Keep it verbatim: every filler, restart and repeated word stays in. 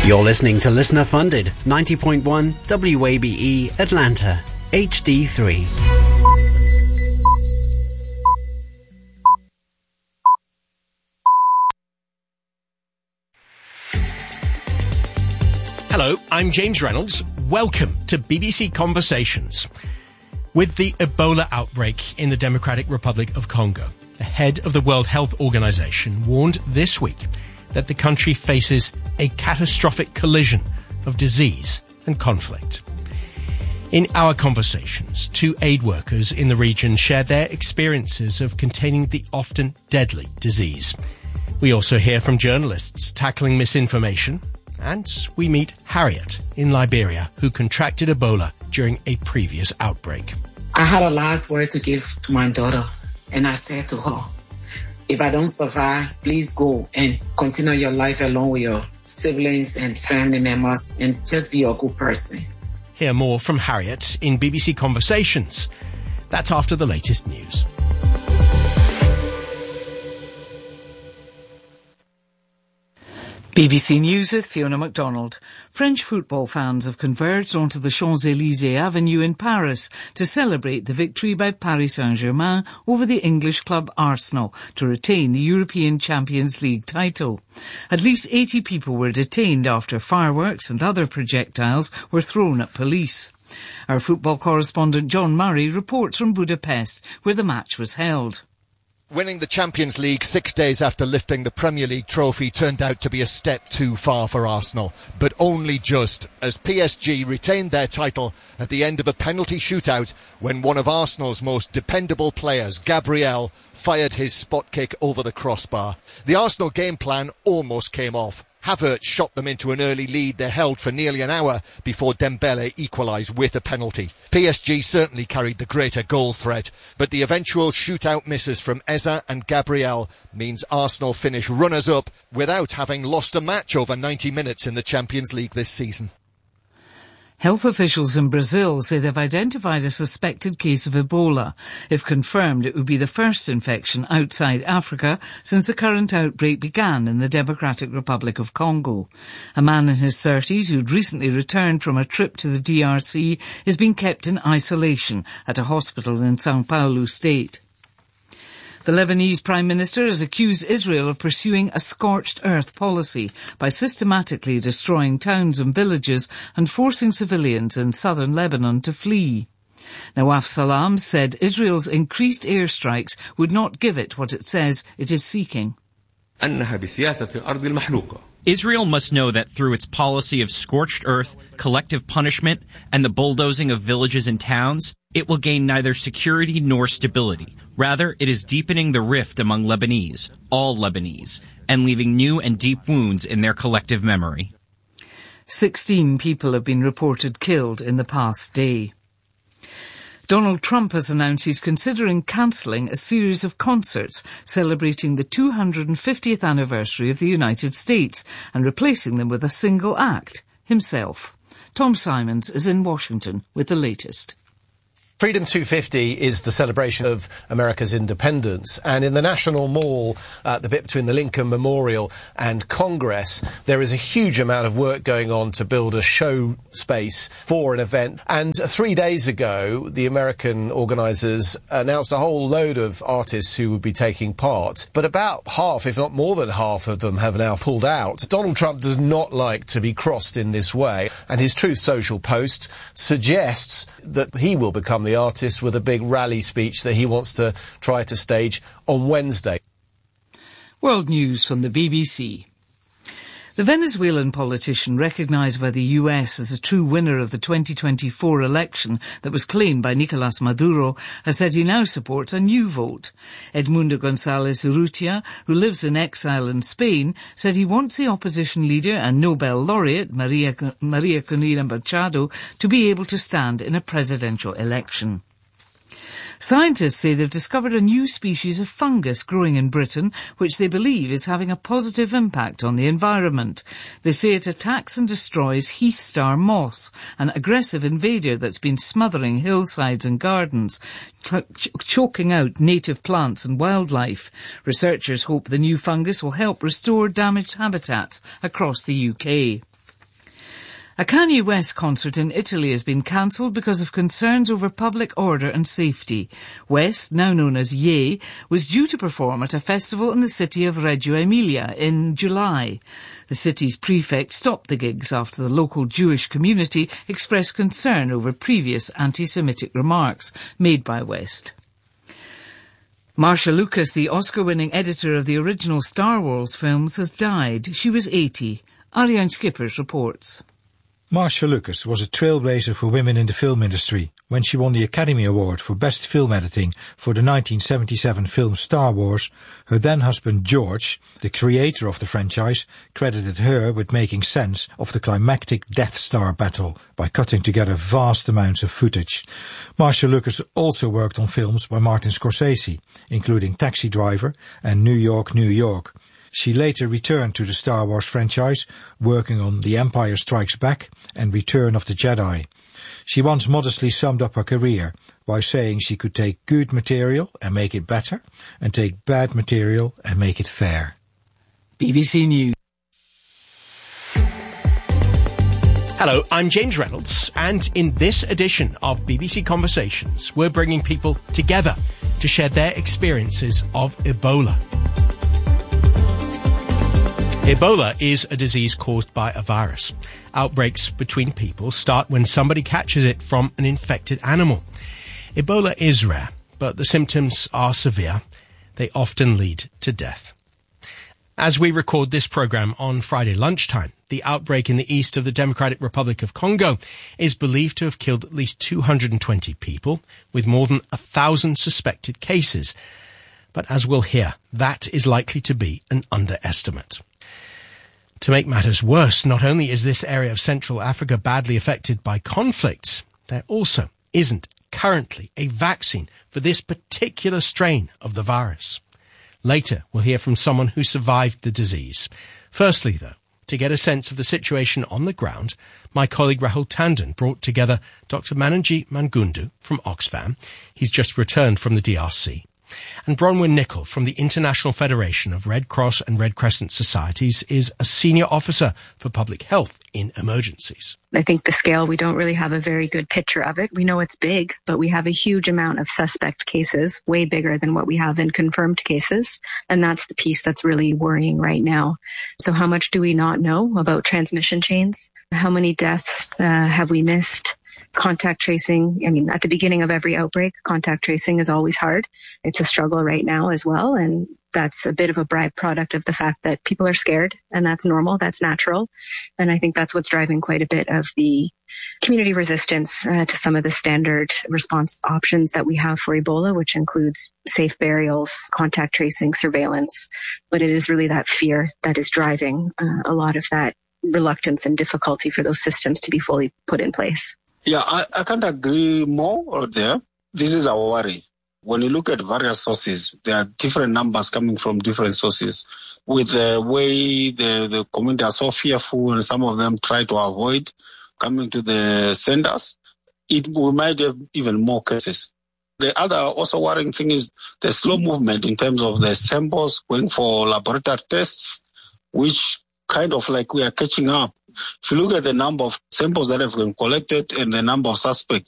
You're listening to Listener Funded, ninety point one W A B E Atlanta, H D three. Hello, I'm James Reynolds. Welcome to B B C Conversations. With the Ebola outbreak in the Democratic Republic of Congo, the head of the World Health Organization warned this week that the country faces a catastrophic collision of disease and conflict. In our conversations, two aid workers in the region shared their experiences of containing the often deadly disease. We also hear from journalists tackling misinformation, and we meet Harriet in Liberia, who contracted Ebola during a previous outbreak. I had a last word to give to my daughter, and I said to her, if I don't survive, please go and continue your life along with your siblings and family members and just be a good person. Hear more from Harriet in B B C Conversations. That's after the latest news. B B C News with Fiona MacDonald. French football fans have converged onto the Champs-Élysées Avenue in Paris to celebrate the victory by Paris Saint-Germain over the English club Arsenal to retain the European Champions League title. At least eighty people were detained after fireworks and other projectiles were thrown at police. Our football correspondent John Murray reports from Budapest, where the match was held. Winning the Champions League six days after lifting the Premier League trophy turned out to be a step too far for Arsenal, but only just, as P S G retained their title at the end of a penalty shootout when one of Arsenal's most dependable players, Gabriel, fired his spot kick over the crossbar. The Arsenal game plan almost came off. Havertz shot them into an early lead they held for nearly an hour before Dembele equalised with a penalty. P S G certainly carried the greater goal threat, but the eventual shootout misses from Eza and Gabriel means Arsenal finish runners-up without having lost a match over ninety minutes in the Champions League this season. Health officials in Brazil say they've identified a suspected case of Ebola. If confirmed, it would be the first infection outside Africa since the current outbreak began in the Democratic Republic of Congo. A man in his thirties who'd recently returned from a trip to the D R C is being kept in isolation at a hospital in São Paulo state. The Lebanese Prime Minister has accused Israel of pursuing a scorched earth policy by systematically destroying towns and villages and forcing civilians in southern Lebanon to flee. Nawaf Salam said Israel's increased airstrikes would not give it what it says it is seeking. Israel must know that through its policy of scorched earth, collective punishment, and the bulldozing of villages and towns, it will gain neither security nor stability. Rather, it is deepening the rift among Lebanese, all Lebanese, and leaving new and deep wounds in their collective memory. Sixteen people have been reported killed in the past day. Donald Trump has announced he's considering cancelling a series of concerts celebrating the two hundred fiftieth anniversary of the United States and replacing them with a single act, himself. Tom Simons is in Washington with the latest. Freedom two fifty is the celebration of America's independence, and in the National Mall, uh, the bit between the Lincoln Memorial and Congress, there is a huge amount of work going on to build a show space for an event. And uh, three days ago, the American organisers announced a whole load of artists who would be taking part, but about half, if not more than half of them have now pulled out. Donald Trump does not like to be crossed in this way, and his Truth Social post suggests that he will become the the artist with a big rally speech that he wants to try to stage on Wednesday. World News from the B B C. The Venezuelan politician recognised by the U S as a true winner of the twenty twenty-four election that was claimed by Nicolás Maduro has said he now supports a new vote. Edmundo González Urrutia, who lives in exile in Spain, said he wants the opposition leader and Nobel laureate Maria, Maria Corina Machado to be able to stand in a presidential election. Scientists say they've discovered a new species of fungus growing in Britain, which they believe is having a positive impact on the environment. They say it attacks and destroys heath star moss, an aggressive invader that's been smothering hillsides and gardens, ch- choking out native plants and wildlife. Researchers hope the new fungus will help restore damaged habitats across the U K. A Kanye West concert in Italy has been cancelled because of concerns over public order and safety. West, now known as Ye, was due to perform at a festival in the city of Reggio Emilia in July. The city's prefect stopped the gigs after the local Jewish community expressed concern over previous anti-Semitic remarks made by West. Marcia Lucas, the Oscar-winning editor of the original Star Wars films, has died. She was eighty. Arjan Schippers reports. Marcia Lucas was a trailblazer for women in the film industry when she won the Academy Award for Best Film Editing for the nineteen seventy-seven film Star Wars. Her then-husband George, the creator of the franchise, credited her with making sense of the climactic Death Star battle by cutting together vast amounts of footage. Marcia Lucas also worked on films by Martin Scorsese, including Taxi Driver and New York, New York. She later returned to the Star Wars franchise, working on The Empire Strikes Back and Return of the Jedi. She once modestly summed up her career by saying she could take good material and make it better, and take bad material and make it fair. B B C News. Hello, I'm James Reynolds, and in this edition of B B C Conversations, we're bringing people together to share their experiences of Ebola. Ebola is a disease caused by a virus. Outbreaks between people start when somebody catches it from an infected animal. Ebola is rare, but the symptoms are severe. They often lead to death. As we record this programme on Friday lunchtime, the outbreak in the east of the Democratic Republic of Congo is believed to have killed at least two hundred twenty people, with more than a thousand suspected cases. But as we'll hear, that is likely to be an underestimate. To make matters worse, not only is this area of Central Africa badly affected by conflict, there also isn't currently a vaccine for this particular strain of the virus. Later, we'll hear from someone who survived the disease. Firstly, though, to get a sense of the situation on the ground, my colleague Rahul Tandon brought together Doctor Mananji Mangundu from Oxfam. He's just returned from the D R C. And Bronwyn Nicol from the International Federation of Red Cross and Red Crescent Societies is a senior officer for public health in emergencies. I think the scale, we don't really have a very good picture of it. We know it's big, but we have a huge amount of suspect cases, way bigger than what we have in confirmed cases. And that's the piece that's really worrying right now. So how much do we not know about transmission chains? How many deaths uh, have we missed? Contact tracing, I mean, at the beginning of every outbreak, contact tracing is always hard. It's a struggle right now as well. And that's a bit of a byproduct of the fact that people are scared, and that's normal. That's natural. And I think that's what's driving quite a bit of the community resistance uh, to some of the standard response options that we have for Ebola, which includes safe burials, contact tracing, surveillance. But it is really that fear that is driving uh, a lot of that reluctance and difficulty for those systems to be fully put in place. Yeah, I, I can't agree more there. This is our worry. When you look at various sources, there are different numbers coming from different sources. With the way the, the community are so fearful and some of them try to avoid coming to the centers, it we might have even more cases. The other also worrying thing is the slow movement in terms of the samples going for laboratory tests, which kind of like we are catching up. If you look at the number of samples that have been collected and the number of suspects,